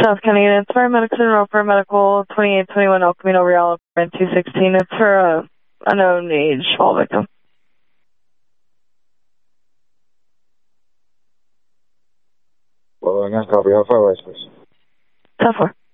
South County units, paramedics and roper medical 2821 El Camino Real, 216. It's for a unknown age fall victim. Well, I'm going to copy. How far away, please? 10-4.